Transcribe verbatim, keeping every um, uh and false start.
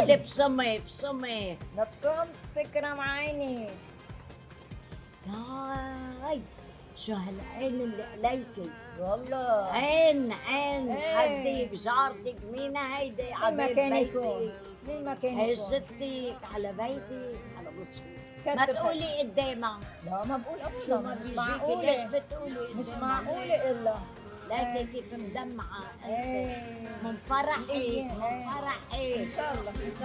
هيدي ابصمي ابصمي. نبصم تكرم عيني. هاي شو هالعين اللي عليكي؟ والله عين عين ايه. حدي بجارتك. مين هيدي مين على ما بيت كان بيتي؟ يكون؟ مين ما كان هي يكون؟ ستك على بيتك على بصري. ما كتر خير. تقولي قدامها. لا ما بقول شو ابدا، ما مش بيجيكي ليش معقولة، بتقولي مش قدامها؟ معقولة الا ليكي ايه. كيف مدمعة انت ايه من فرحي ايه من ايه. فرحي. ان شاء الله ان شاء الله.